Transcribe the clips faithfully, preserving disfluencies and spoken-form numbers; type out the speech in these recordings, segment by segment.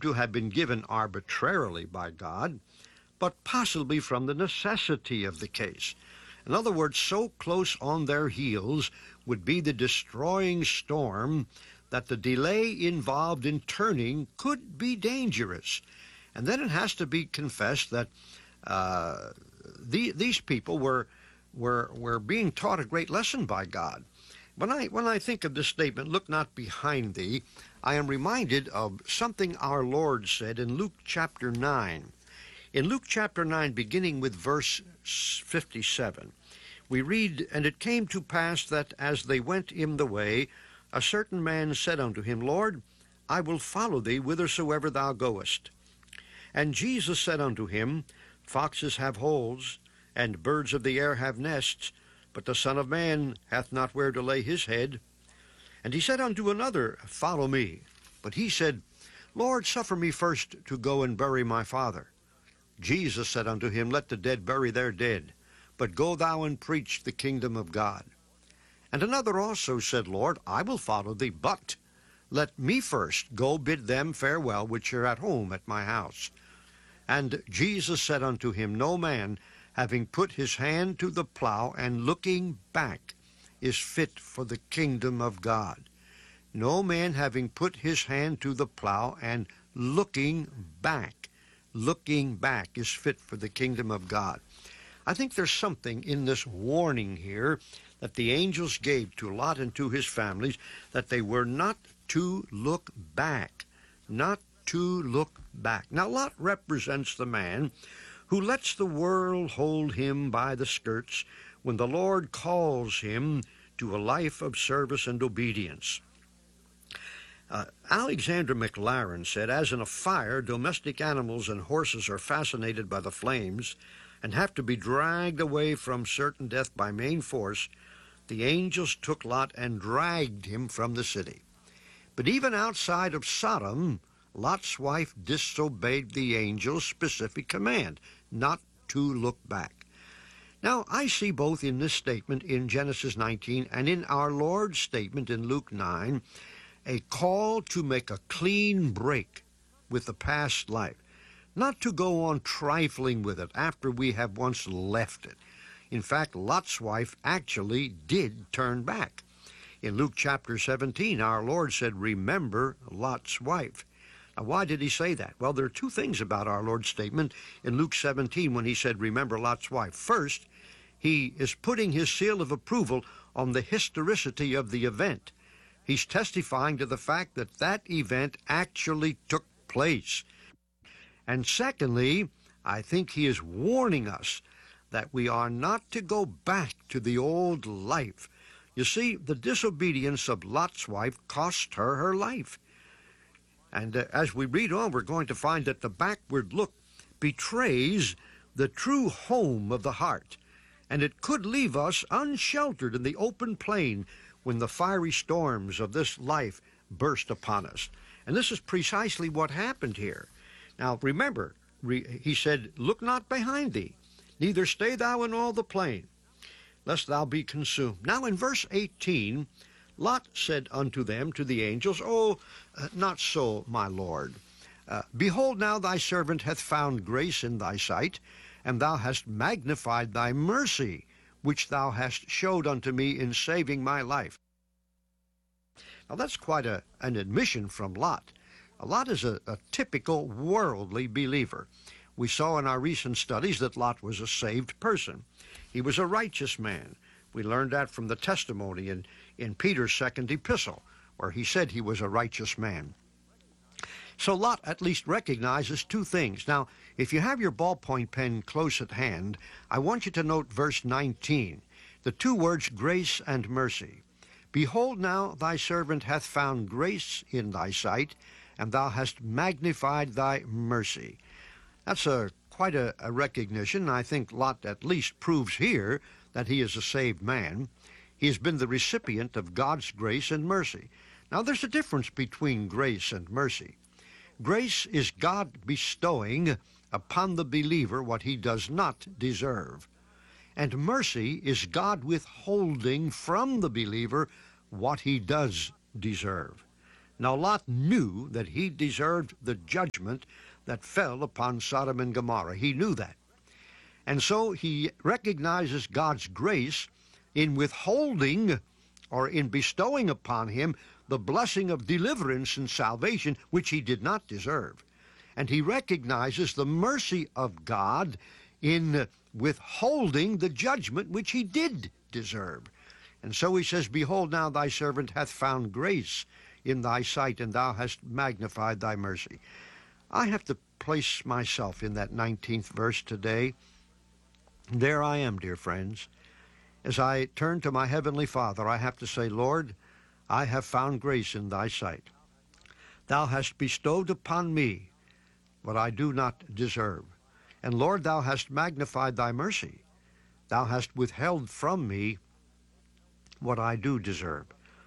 to have been given arbitrarily by God, but possibly from the necessity of the case. In other words, so close on their heels would be the destroying storm that the delay involved in turning could be dangerous. And then it has to be confessed that uh, the, these people were, were, were being taught a great lesson by God. When I, when I think of this statement, "Look not behind thee," I am reminded of something our Lord said in Luke chapter nine. In Luke chapter nine, beginning with verse fifty-seven, we read, "And it came to pass that as they went in the way, a certain man said unto him, Lord, I will follow thee whithersoever thou goest. And Jesus said unto him, Foxes have holes, and birds of the air have nests, but the Son of Man hath not where to lay his head. And he said unto another, Follow me. But he said, Lord, suffer me first to go and bury my father. Jesus said unto him, Let the dead bury their dead, but go thou and preach the kingdom of God. And another also said, Lord, I will follow thee, but let me first go bid them farewell which are at home at my house. And Jesus said unto him, No man, having put his hand to the plow and looking back, is fit for the kingdom of God. No man having put his hand to the plow and looking back, looking back is fit for the kingdom of God." I think there's something in this warning here that the angels gave to Lot and to his families, that they were not to look back, not to look back. Now, Lot represents the man who lets the world hold him by the skirts when the Lord calls him to a life of service and obedience. Uh, Alexander McLaren said, As in a fire, domestic animals and horses are fascinated by the flames and have to be dragged away from certain death by main force, the angels took Lot and dragged him from the city. But even outside of Sodom, Lot's wife disobeyed the angel's specific command, not to look back. Now, I see both in this statement in Genesis nineteen and in our Lord's statement in Luke nine, a call to make a clean break with the past life, not to go on trifling with it after we have once left it. In fact, Lot's wife actually did turn back. In Luke chapter seventeen, our Lord said, Remember Lot's wife. Now, why did he say that? Well, there are two things about our Lord's statement in Luke seventeen when he said, Remember Lot's wife. First, he is putting his seal of approval on the historicity of the event. He's testifying to the fact that that event actually took place. And secondly, I think he is warning us that we are not to go back to the old life. You see, the disobedience of Lot's wife cost her her life. And uh, as we read on, we're going to find that the backward look betrays the true home of the heart, and it could leave us unsheltered in the open plain when the fiery storms of this life burst upon us. And this is precisely what happened here. Now, remember, re- he said, Look not behind thee, neither stay thou in all the plain, lest thou be consumed. Now, in verse eighteen, Lot said unto them, to the angels, Oh, uh, not so, my Lord. Uh, Behold, now thy servant hath found grace in thy sight, and thou hast magnified thy mercy, which thou hast showed unto me in saving my life. Now, that's quite a, an admission from Lot. Lot is a, a typical worldly believer. We saw in our recent studies that Lot was a saved person. He was a righteous man. We learned that from the testimony in, in Peter's second epistle, where he said he was a righteous man. So Lot at least recognizes two things. Now, if you have your ballpoint pen close at hand, I want you to note verse nineteen, the two words grace and mercy. Behold, now thy servant hath found grace in thy sight, and thou hast magnified thy mercy. That's a quite a, a recognition. I think Lot at least proves here that he is a saved man. He has been the recipient of God's grace and mercy. Now, there's a difference between grace and mercy. Grace is God bestowing upon the believer what he does not deserve. And mercy is God withholding from the believer what he does deserve. Now Lot knew that he deserved the judgment that fell upon Sodom and Gomorrah. He knew that. And so he recognizes God's grace in withholding or in bestowing upon him the blessing of deliverance and salvation, which he did not deserve. And he recognizes the mercy of God in withholding the judgment which he did deserve. And so he says, Behold, now thy servant hath found grace in thy sight, and thou hast magnified thy mercy. I have to place myself in that nineteenth verse today. There I am, dear friends. As I turn to my Heavenly Father, I have to say, Lord, I have found grace in thy sight. Thou hast bestowed upon me what I do not deserve. And Lord, thou hast magnified thy mercy. Thou hast withheld from me what I do deserve.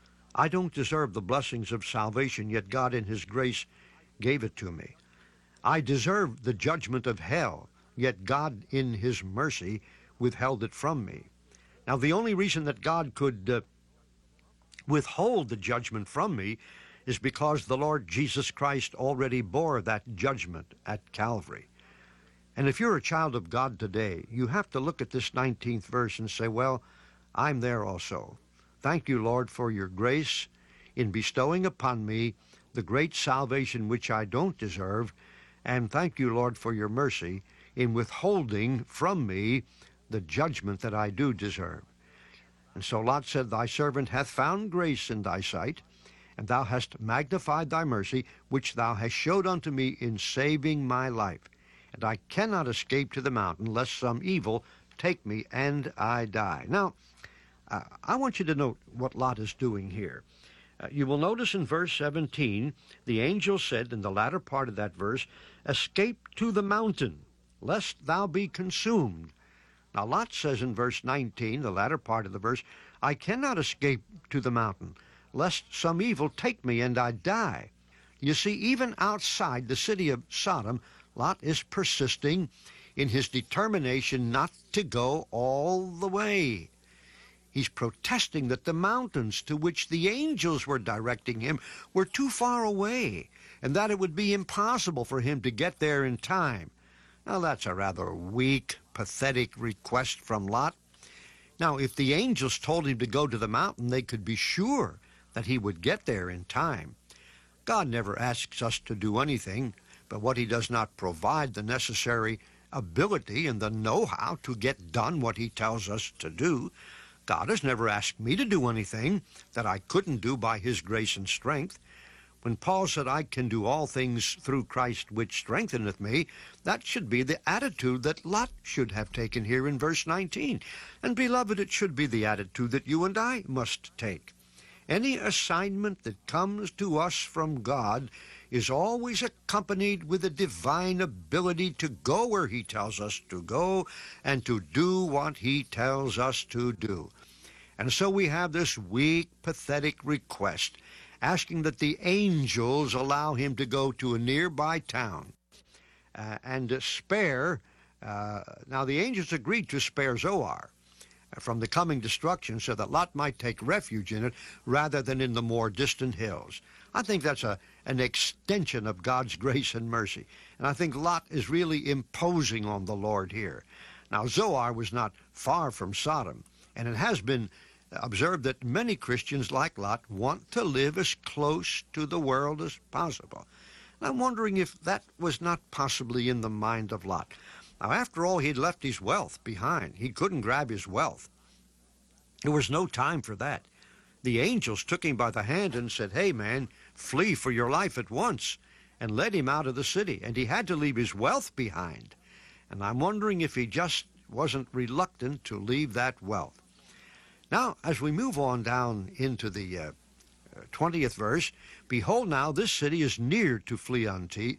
I don't deserve the blessings of salvation, yet God in his grace gave it to me. I deserve the judgment of hell, yet God in his mercy withheld it from me. Now, the only reason that God could uh, withhold the judgment from me is because the Lord Jesus Christ already bore that judgment at Calvary. And if you're a child of God today, you have to look at this nineteenth verse and say, well, I'm there also. Thank you, Lord, for your grace in bestowing upon me the great salvation which I don't deserve. And thank you, Lord, for your mercy in withholding from me the judgment that I do deserve. And so Lot said, Thy servant hath found grace in thy sight, and thou hast magnified thy mercy, which thou hast showed unto me in saving my life. And I cannot escape to the mountain, lest some evil take me and I die. Now, uh, I want you to note what Lot is doing here. Uh, you will notice in verse seventeen, the angel said in the latter part of that verse, Escape to the mountain, lest thou be consumed. Now Lot says in verse nineteen, the latter part of the verse, I cannot escape to the mountain, lest some evil take me and I die. You see, even outside the city of Sodom, Lot is persisting in his determination not to go all the way. He's protesting that the mountains to which the angels were directing him were too far away, and that it would be impossible for him to get there in time. Now, that's a rather weak, pathetic request from Lot. Now, if the angels told him to go to the mountain, they could be sure that he would get there in time. God never asks us to do anything, but what he does not provide the necessary ability and the know-how to get done what he tells us to do. God has never asked me to do anything that I couldn't do by his grace and strength. When Paul said, I can do all things through Christ which strengtheneth me, that should be the attitude that Lot should have taken here in verse nineteen. And beloved, it should be the attitude that you and I must take. Any assignment that comes to us from God is always accompanied with a divine ability to go where he tells us to go and to do what he tells us to do. And so we have this weak, pathetic request asking that the angels allow him to go to a nearby town uh, and uh, spare. Uh, now, the angels agreed to spare Zoar from the coming destruction so that Lot might take refuge in it rather than in the more distant hills. I think that's a, an extension of God's grace and mercy. And I think Lot is really imposing on the Lord here. Now, Zoar was not far from Sodom, and it has been observed that many Christians like Lot want to live as close to the world as possible. And I'm wondering if that was not possibly in the mind of Lot. Now, after all, he'd left his wealth behind. He couldn't grab his wealth. There was no time for that. The angels took him by the hand and said, hey, man, flee for your life at once, and led him out of the city. And he had to leave his wealth behind. And I'm wondering if he just wasn't reluctant to leave that wealth. Now, as we move on down into the uh, twentieth verse, behold, now this city is near to flee unto,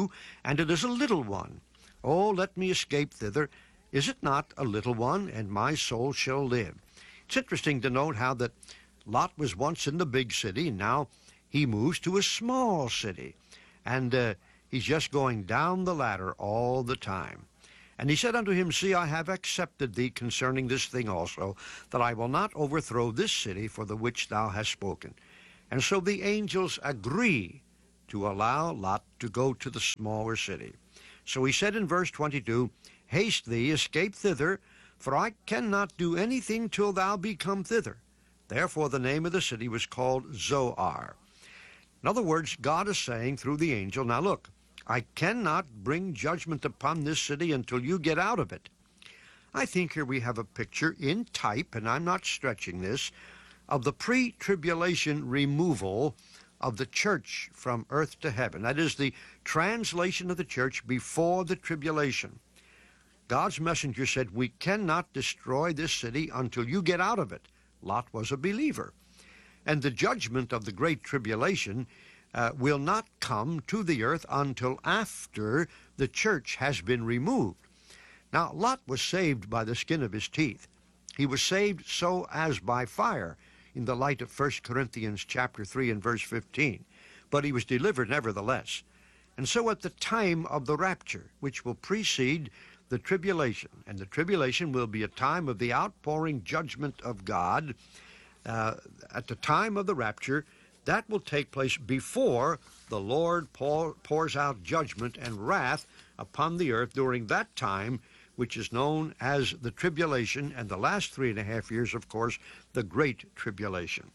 and it is a little one. Oh, let me escape thither. Is it not a little one, and my soul shall live? It's interesting to note how that Lot was once in the big city, and now he moves to a small city. And uh, he's just going down the ladder all the time. And he said unto him, See, I have accepted thee concerning this thing also, that I will not overthrow this city for the which thou hast spoken. And so the angels agree to allow Lot to go to the smaller city. So he said in verse twenty-two, Haste thee, escape thither, for I cannot do anything till thou be come thither. Therefore the name of the city was called Zoar. In other words, God is saying through the angel, now look, I cannot bring judgment upon this city until you get out of it. I think here we have a picture in type, and I'm not stretching this, of the pre-tribulation removal of the church from earth to heaven. That is the translation of the church before the tribulation. God's messenger said, we cannot destroy this city until you get out of it. Lot was a believer. And the judgment of the great tribulation uh, will not come to the earth until after the church has been removed. Now, Lot was saved by the skin of his teeth. He was saved so as by fire, in the light of First Corinthians chapter three and verse fifteen. But he was delivered nevertheless. And so at the time of the rapture, which will precede the tribulation, and the tribulation will be a time of the outpouring judgment of God, uh, at the time of the rapture, that will take place before the Lord pour, pours out judgment and wrath upon the earth during that time, which is known as the tribulation, and the last three and a half years, of course, the great tribulation.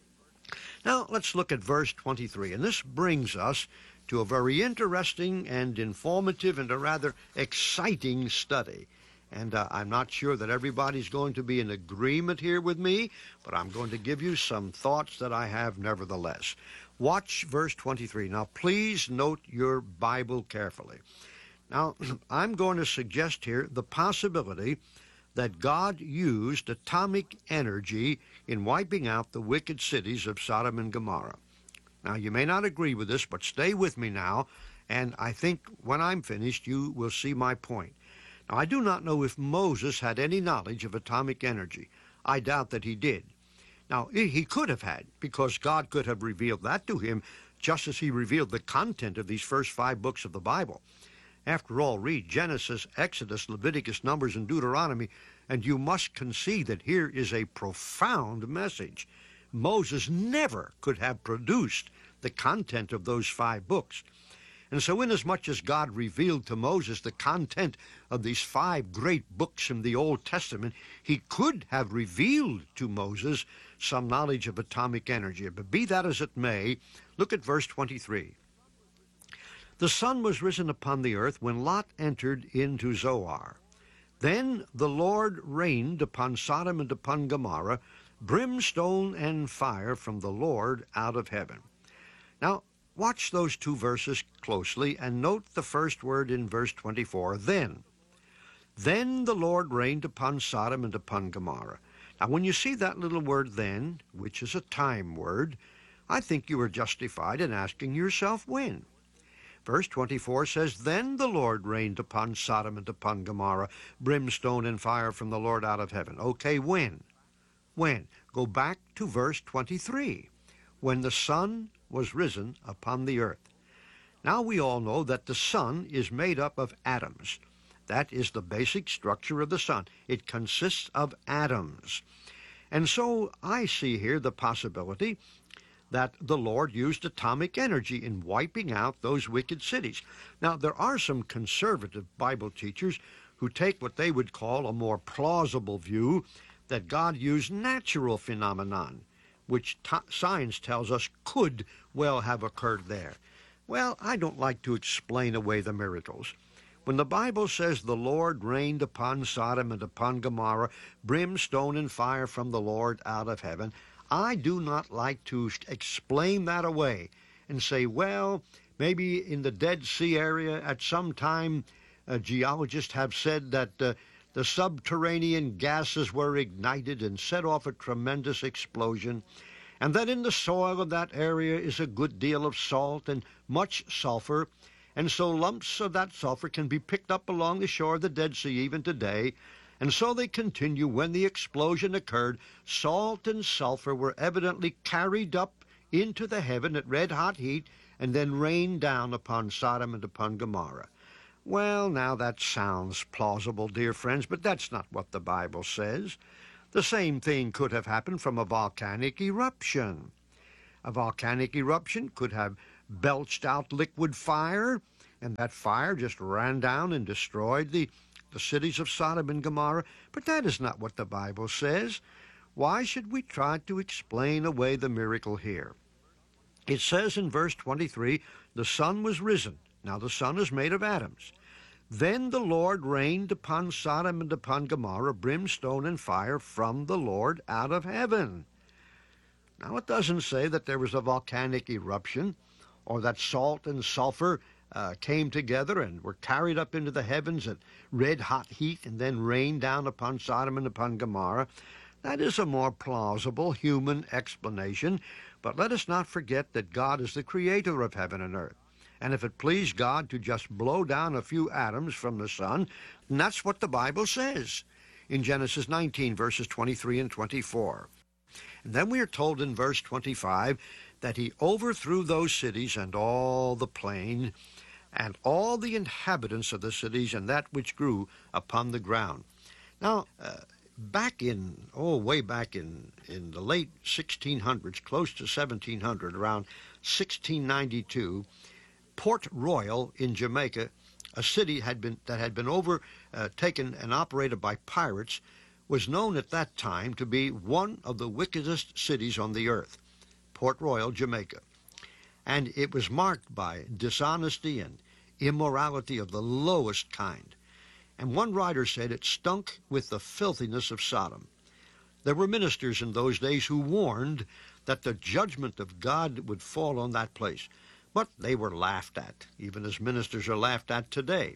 Now, let's look at verse twenty-three, and this brings us to a very interesting and informative and a rather exciting study. And uh, I'm not sure that everybody's going to be in agreement here with me, but I'm going to give you some thoughts that I have nevertheless. Watch verse twenty-three. Now, please note your Bible carefully. Now, I'm going to suggest here the possibility that God used atomic energy in wiping out the wicked cities of Sodom and Gomorrah. Now, you may not agree with this, but stay with me now, and I think when I'm finished, you will see my point. Now, I do not know if Moses had any knowledge of atomic energy. I doubt that he did. Now, he could have had, because God could have revealed that to him, just as he revealed the content of these first five books of the Bible. After all, read Genesis, Exodus, Leviticus, Numbers, and Deuteronomy, and you must concede that here is a profound message. Moses never could have produced the content of those five books. And so inasmuch as God revealed to Moses the content of these five great books in the Old Testament, he could have revealed to Moses some knowledge of atomic energy. But be that as it may, look at verse twenty-three. The sun was risen upon the earth when Lot entered into Zoar. Then the Lord rained upon Sodom and upon Gomorrah brimstone and fire from the Lord out of heaven. Now, watch those two verses closely and note the first word in verse twenty-four, then. Then the Lord rained upon Sodom and upon Gomorrah. Now, when you see that little word then, which is a time word, I think you are justified in asking yourself when. Verse twenty-four says, Then the Lord rained upon Sodom and upon Gomorrah brimstone and fire from the Lord out of heaven. Okay, when? When? Go back to verse twenty-three, when the sun was risen upon the earth. Now we all know that the sun is made up of atoms. That is the basic structure of the sun. It consists of atoms. And so I see here the possibility that the Lord used atomic energy in wiping out those wicked cities. Now, there are some conservative Bible teachers who take what they would call a more plausible view that God used natural phenomenon, which t- science tells us could well have occurred there. Well, I don't like to explain away the miracles. When the Bible says the Lord rained upon Sodom and upon Gomorrah brimstone and fire from the Lord out of heaven, I do not like to explain that away and say, well, maybe in the Dead Sea area at some time, uh, geologists have said that uh, the subterranean gases were ignited and set off a tremendous explosion, and that in the soil of that area is a good deal of salt and much sulfur, and so lumps of that sulfur can be picked up along the shore of the Dead Sea even today. And so they continue, when the explosion occurred, salt and sulfur were evidently carried up into the heaven at red-hot heat and then rained down upon Sodom and upon Gomorrah. Well, now that sounds plausible, dear friends, but that's not what the Bible says. The same thing could have happened from a volcanic eruption. A volcanic eruption could have belched out liquid fire, and that fire just ran down and destroyed the, the cities of Sodom and Gomorrah. But that is not what the Bible says. Why should we try to explain away the miracle here? It says in verse twenty-three, the sun was risen. Now the sun is made of atoms. Then the Lord rained upon Sodom and upon Gomorrah brimstone and fire from the Lord out of heaven. Now it doesn't say that there was a volcanic eruption or that salt and sulfur uh, came together and were carried up into the heavens at red-hot heat and then rained down upon Sodom and upon Gomorrah. That is a more plausible human explanation, but let us not forget that God is the creator of heaven and earth. And if it pleased God to just blow down a few atoms from the sun, then that's what the Bible says in Genesis nineteen, verses twenty-three and twenty-four. And then we are told in verse twenty-five that he overthrew those cities and all the plain, and all the inhabitants of the cities, and that which grew upon the ground. Now, uh, back in, oh, way back in, in the late sixteen hundreds, close to seventeen hundred, around sixteen ninety-two, Port Royal in Jamaica, a city had been that had been overtaken uh, and operated by pirates, was known at that time to be one of the wickedest cities on the earth, Port Royal, Jamaica. And it was marked by dishonesty and immorality of the lowest kind. And one writer said it stunk with the filthiness of Sodom. There were ministers in those days who warned that the judgment of God would fall on that place. But they were laughed at, even as ministers are laughed at today.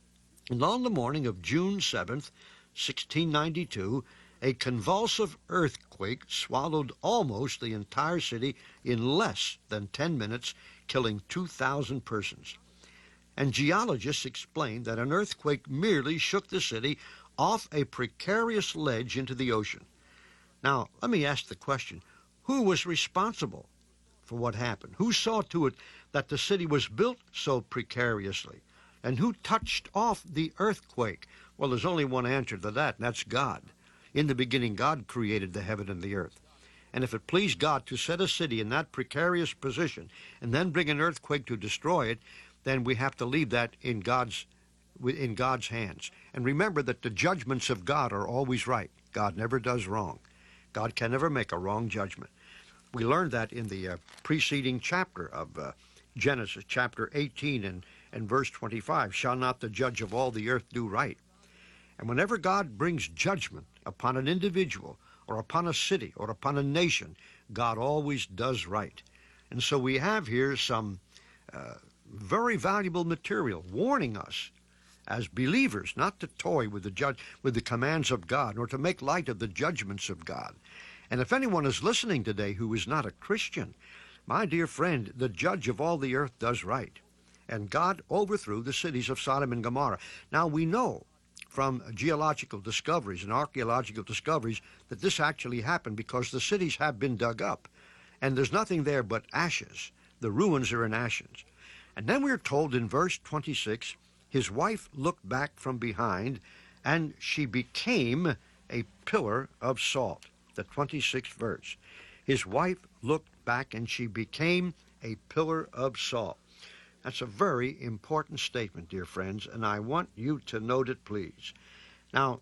And on the morning of June seventh, sixteen ninety-two, a convulsive earthquake swallowed almost the entire city in less than ten minutes, killing two thousand persons. And geologists explained that an earthquake merely shook the city off a precarious ledge into the ocean. Now, let me ask the question, who was responsible for what happened? Who saw to it that the city was built so precariously? And who touched off the earthquake? Well, there's only one answer to that, and that's God. In the beginning, God created the heaven and the earth. And if it pleased God to set a city in that precarious position and then bring an earthquake to destroy it, then we have to leave that in God's in God's hands. And remember that the judgments of God are always right. God never does wrong. God can never make a wrong judgment. We learned that in the uh, preceding chapter of uh, Genesis, chapter eighteen and, and verse twenty-five. Shall not the judge of all the earth do right? And whenever God brings judgment upon an individual or upon a city or upon a nation, God always does right. And so we have here some uh, very valuable material warning us as believers not to toy with the judge, with the commands of God, or to make light of the judgments of God. And if anyone is listening today who is not a Christian, my dear friend, the judge of all the earth does right. And God overthrew the cities of Sodom and Gomorrah. Now we know from geological discoveries and archaeological discoveries that this actually happened because the cities have been dug up. And there's nothing there but ashes. The ruins are in ashes. And then we're told in verse twenty-six, his wife looked back from behind, and she became a pillar of salt. The twenty-sixth verse. His wife looked back, and she became a pillar of salt. That's a very important statement, dear friends, and I want you to note it, please. Now,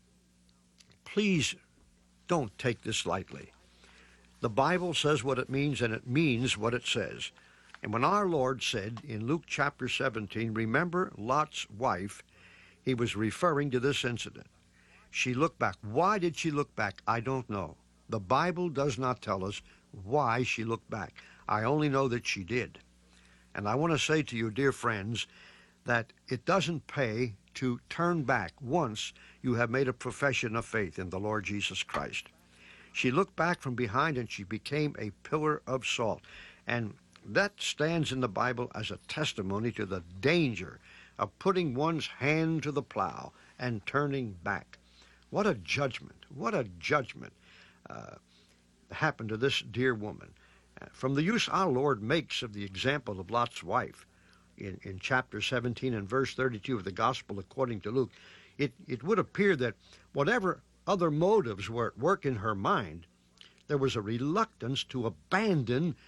please don't take this lightly. The Bible says what it means, and it means what it says. And when our Lord said in Luke chapter seventeen, remember Lot's wife, he was referring to this incident. She looked back. Why did she look back? I don't know. The Bible does not tell us why she looked back. I only know that she did. And I want to say to you, dear friends, that it doesn't pay to turn back once you have made a profession of faith in the Lord Jesus Christ. She looked back from behind, and she became a pillar of salt. And that stands in the Bible as a testimony to the danger of putting one's hand to the plow and turning back. What a judgment, what a judgment uh, happened to this dear woman. Uh, from the use our Lord makes of the example of Lot's wife in, in chapter seventeen and verse thirty-two of the Gospel according to Luke, it, it would appear that whatever other motives were at work in her mind, there was a reluctance to abandon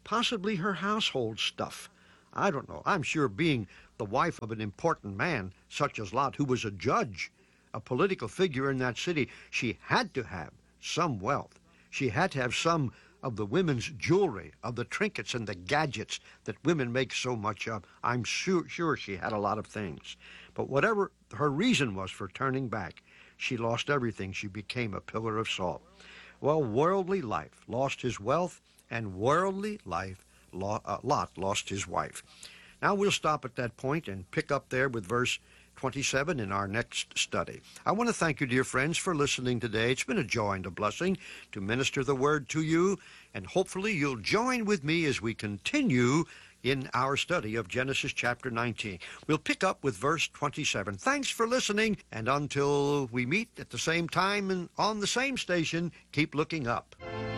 possibly her household stuff. I don't know. I'm sure being the wife of an important man, such as Lot, who was a judge, a political figure in that city, she had to have some wealth. She had to have some of the women's jewelry, of the trinkets and the gadgets that women make so much of. I'm sure, sure she had a lot of things. But whatever her reason was for turning back, she lost everything. She became a pillar of salt. Well, worldly life lost his wealth, and worldly life, Lot lost his wife. Now we'll stop at that point and pick up there with verse twenty-seven in our next study. I want to thank you, dear friends, for listening today. It's been a joy and a blessing to minister the word to you, and hopefully you'll join with me as we continue in our study of Genesis chapter nineteen. We'll pick up with verse twenty-seven. Thanks for listening, and until we meet at the same time and on the same station, keep looking up.